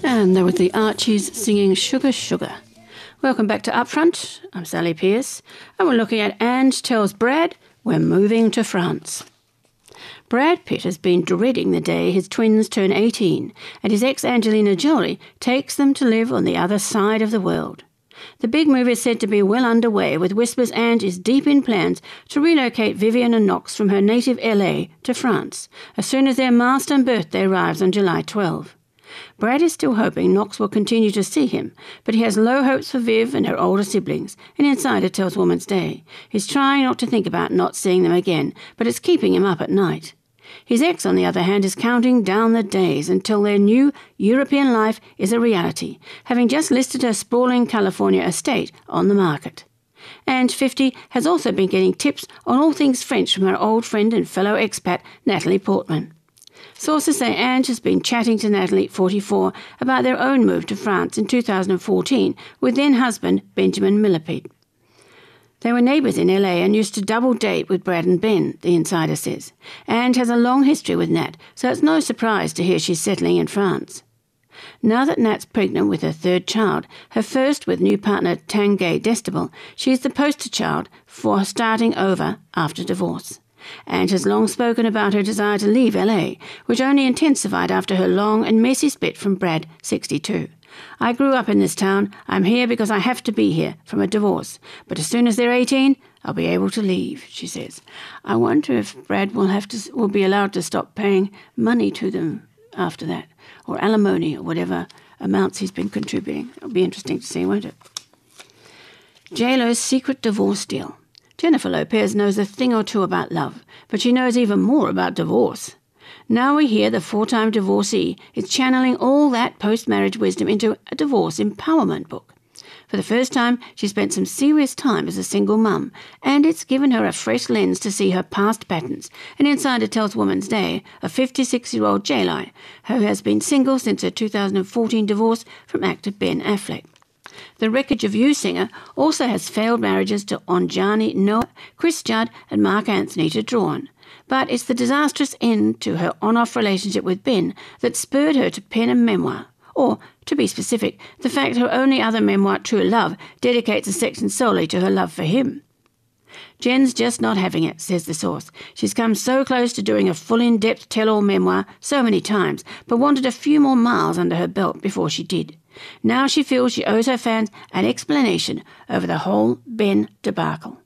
And there was the Archies singing Sugar Sugar. Welcome back to Upfront. I'm Sally Pierce, and we're looking at Ange tells Brad we're moving to France. Brad Pitt has been dreading the day his twins turn 18 and his ex Angelina Jolie takes them to live on the other side of the world. The big move is said to be well underway, with whispers Ange is deep in plans to relocate Vivian and Knox from her native LA to France as soon as their milestone birthday arrives on July 12. Brad is still hoping Knox will continue to see him, but he has low hopes for Viv and her older siblings, an insider tells Woman's Day. He's trying not to think about not seeing them again, but it's keeping him up at night. His ex, on the other hand, is counting down the days until their new European life is a reality, having just listed her sprawling California estate on the market. And 50 has also been getting tips on all things French from her old friend and fellow expat, Natalie Portman. Sources say Ange has been chatting to Natalie, 44, about their own move to France in 2014 with then-husband Benjamin Millepied. They were neighbours in LA and used to double date with Brad and Ben, the insider says. Ange has a long history with Nat, so it's no surprise to hear she's settling in France. Now that Nat's pregnant with her third child, her first with new partner Tanguy Destable, she's the poster child for starting over after divorce. Ange has long spoken about her desire to leave LA, which only intensified after her long and messy split from Brad, 62. I grew up in this town. I'm here because I have to be here from a divorce. But as soon as they're 18, I'll be able to leave, she says. I wonder if Brad will be allowed to stop paying money to them after that, or alimony, or whatever amounts he's been contributing. It'll be interesting to see, won't it? J-Lo's secret divorce deal. Jennifer Lopez knows a thing or two about love, but she knows even more about divorce. Now we hear the 4-time divorcee is channeling all that post-marriage wisdom into a divorce empowerment book. For the first time, she spent some serious time as a single mum, and it's given her a fresh lens to see her past patterns. An insider tells Woman's Day of 56-year-old J-Lo, who has been single since her 2014 divorce from actor Ben Affleck. The Wreckage of You singer also has failed marriages to Onjani Noah, Chris Judd and Mark Anthony to draw on. But it's the disastrous end to her on-off relationship with Ben that spurred her to pen a memoir. Or, to be specific, the fact her only other memoir, True Love, dedicates a section solely to her love for him. Jen's just not having it, says the source. She's come so close to doing a full in-depth tell-all memoir so many times, but wanted a few more miles under her belt before she did. Now she feels she owes her fans an explanation over the whole Ben debacle.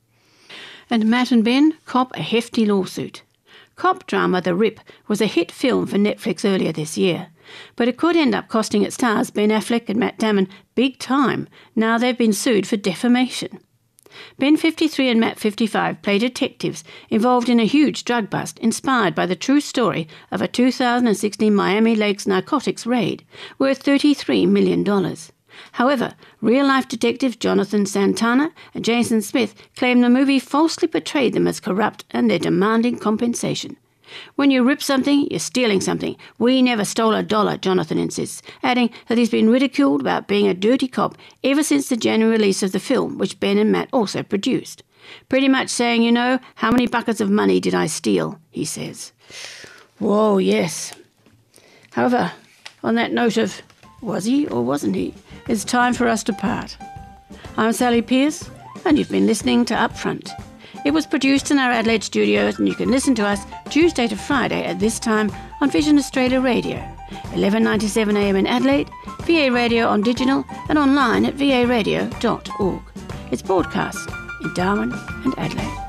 And Matt and Ben cop a hefty lawsuit. Cop drama The Rip was a hit film for Netflix earlier this year, but it could end up costing its stars Ben Affleck and Matt Damon big time now they've been sued for defamation. Ben 53 and Matt 55 play detectives involved in a huge drug bust inspired by the true story of a 2016 Miami Lakes narcotics raid worth $33 million. However, real-life detectives Jonathan Santana and Jason Smith claim the movie falsely portrayed them as corrupt and they're demanding compensation. When you rip something, you're stealing something. We never stole a dollar, Jonathan insists, adding that he's been ridiculed about being a dirty cop ever since the January release of the film, which Ben and Matt also produced. Pretty much saying, you know, how many buckets of money did I steal, he says. Whoa, yes. However, on that note of was he or wasn't he, it's time for us to part. I'm Sally Pierce, and you've been listening to Upfront. It was produced in our Adelaide studios, and you can listen to us Tuesday to Friday at this time on Vision Australia Radio, 11:97 AM in Adelaide, VA Radio on digital, and online at varadio.org. It's broadcast in Darwin and Adelaide.